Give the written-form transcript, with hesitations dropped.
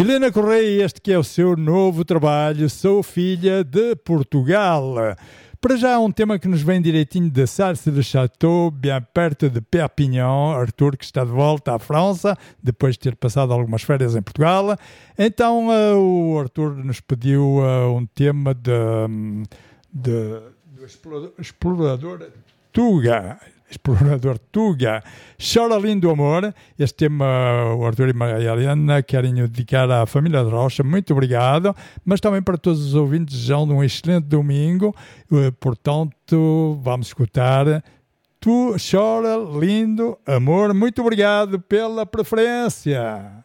Helena Correia, este que é o seu novo trabalho, Sou Filha de Portugal. Para já um tema que nos vem direitinho de Sars-le-Château, bem perto de Perpignan. Arthur, que está de volta à França, depois de ter passado algumas férias em Portugal. Então o Arthur nos pediu um tema do explorador Tuga. Explorador Tuga, Chora Lindo Amor. Este tema o Arthur e a Helena querem dedicar à família de Rocha. Muito obrigado, mas também para todos os ouvintes, desejando um excelente domingo. Portanto, vamos escutar Tu Chora Lindo Amor. Muito obrigado pela preferência.